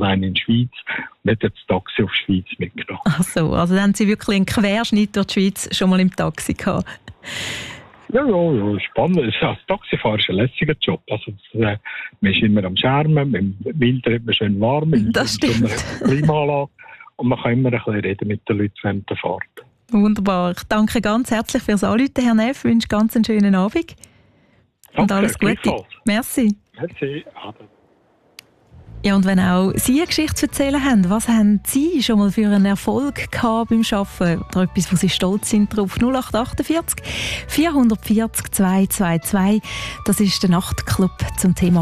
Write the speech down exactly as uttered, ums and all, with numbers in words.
klein in die Schweiz und hat das Taxi auf die Schweiz mitgenommen. Ach so, also dann haben Sie wirklich einen Querschnitt durch die Schweiz schon mal im Taxi gehabt? Ja, ja, ja, spannend. Als Taxifahren ist ein lässiger Job. Also, äh, man ist immer am Schermen, im Winter hat man schön warm, im das Sommer stimmt. hat man Klimaanlage und man kann immer ein bisschen reden mit den Leuten während der Fahrt. Wunderbar. Ich danke ganz herzlich fürs Anrufen, Herr Neff. Ich wünsche ganz einen schönen Abend. Und Danke, alles Gute. gleichfalls. Merci. Merci. Ade. Ja, und wenn auch Sie eine Geschichte zu erzählen haben, was haben Sie schon mal für einen Erfolg gehabt beim Arbeiten? Oder etwas, wo Sie stolz sind drauf? null acht acht vier, vier vier null, zwei zwei zwei. Das ist der Nachtclub zum Thema